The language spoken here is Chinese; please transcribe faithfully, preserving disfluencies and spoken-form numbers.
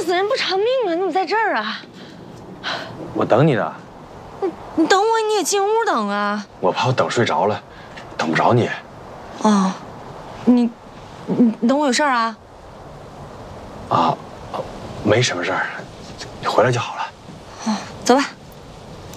死人不偿命啊！你怎么在这儿啊？ 我等你呢。 你你等我，你也进屋等啊。 我怕我等睡着了，等不着你。 哦，你你你等我有事儿啊？ 啊，没什么事儿，你回来就好了。 哦，走吧。